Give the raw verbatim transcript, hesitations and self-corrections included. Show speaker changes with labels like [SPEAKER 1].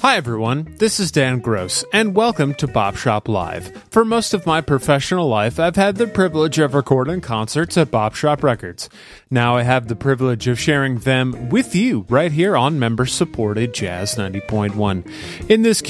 [SPEAKER 1] Hi everyone, this is Dan Gross, and welcome to Bop Shop Live. For most of my professional life, I've had the privilege of recording concerts at Bop Shop Records. Now I have the privilege of sharing them with you right here on member-supported Jazz ninety point one. In this